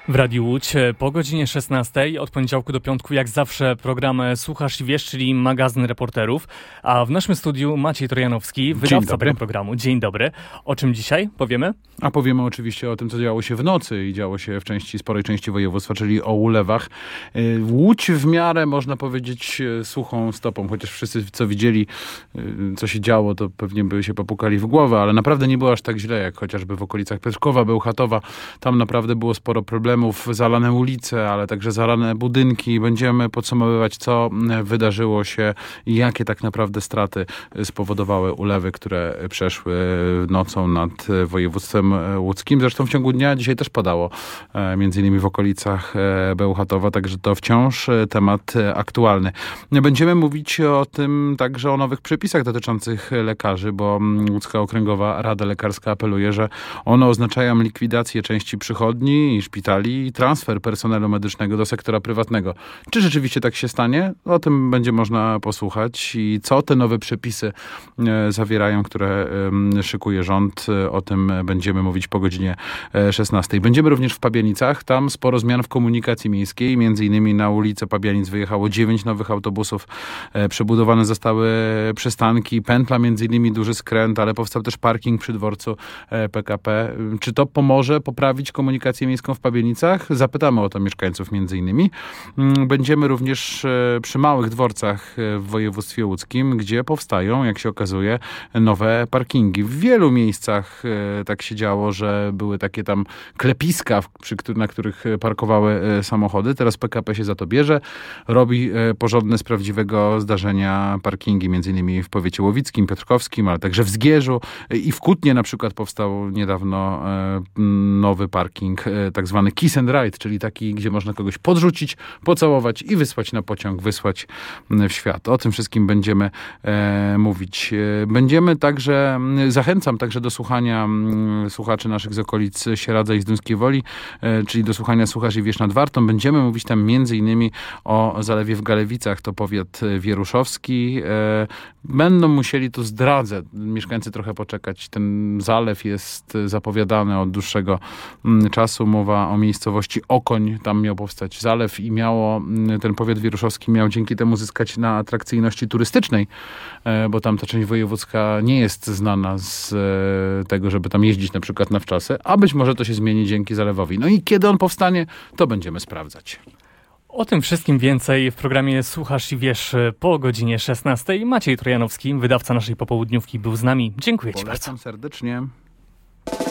W Radiu Łódź po godzinie 16 od poniedziałku do piątku jak zawsze program Słuchasz i Wiesz, czyli magazyn reporterów, a w naszym studiu Maciej Trojanowski, wydawca tego programu. Dzień dobry. O czym dzisiaj powiemy? A powiemy oczywiście o tym, co działo się w nocy i działo się w sporej części województwa, czyli o ulewach. Łódź w miarę, można powiedzieć, suchą stopą, chociaż wszyscy, co widzieli, co się działo, to pewnie by się popukali w głowę, ale naprawdę nie było aż tak źle, jak chociażby w okolicach Piotrkowa, Bełchatowa. Tam naprawdę było sporo problemów, zalane ulice, ale także zalane budynki. Będziemy podsumowywać, co wydarzyło się i jakie tak naprawdę straty spowodowały ulewy, które przeszły nocą nad województwem łódzkim. Zresztą w ciągu dnia dzisiaj też padało, między innymi w okolicach Bełchatowa, także to wciąż temat aktualny. Będziemy mówić o tym także o nowych przepisach dotyczących lekarzy, bo Łódzka Okręgowa Rada Lekarska apeluje, że one oznaczają likwidację części przychodni i szpitali i transfer personelu medycznego do sektora prywatnego. Czy rzeczywiście tak się stanie? O tym będzie można posłuchać i co te nowe przepisy zawierają, które szykuje rząd. O tym będziemy mówić po godzinie 16. Będziemy również w Pabianicach. Tam sporo zmian w komunikacji miejskiej. Między innymi na ulicę Pabianic wyjechało 9 nowych autobusów. Przebudowane zostały przystanki, pętla, między innymi duży skręt, ale powstał też parking przy dworcu PKP. Czy to pomoże poprawić komunikację miejską w Pabianicach? Zapytamy o to mieszkańców między innymi. Będziemy również przy małych dworcach w województwie łódzkim, gdzie powstają, jak się okazuje, nowe parkingi. W wielu miejscach tak się działo, że były takie tam klepiska, na których parkowały samochody. Teraz PKP się za to bierze. Robi porządne z prawdziwego zdarzenia parkingi, między innymi w powiecie łowickim, piotrkowskim, ale także w Zgierzu i w Kutnie na przykład powstał niedawno nowy parking, tak zwany Kiss and Ride, czyli taki, gdzie można kogoś podrzucić, pocałować i wysłać na pociąg, wysłać w świat. O tym wszystkim będziemy mówić. Będziemy także, zachęcam także do słuchania słuchaczy naszych z okolic Sieradza i Zduńskiej Woli, czyli do słuchania Słuchasz i Wiesz nad Wartą. Będziemy mówić tam między innymi o zalewie w Galewicach, to powiat wieruszowski. Będą musieli, to zdradzę, mieszkańcy trochę poczekać. Ten zalew jest zapowiadany od dłuższego czasu. Mowa o miejscowości Okoń. Tam miał powstać zalew i ten powiat wieruszowski miał dzięki temu zyskać na atrakcyjności turystycznej, bo tam ta część wojewódzka nie jest znana z tego, żeby tam jeździć na przykład na wczasy, a być może to się zmieni dzięki zalewowi. No i kiedy on powstanie, to będziemy sprawdzać. O tym wszystkim więcej w programie Słuchasz i Wiesz po godzinie 16. Maciej Trojanowski, wydawca naszej popołudniówki, był z nami. Dziękuję Ci bardzo. Polecam serdecznie.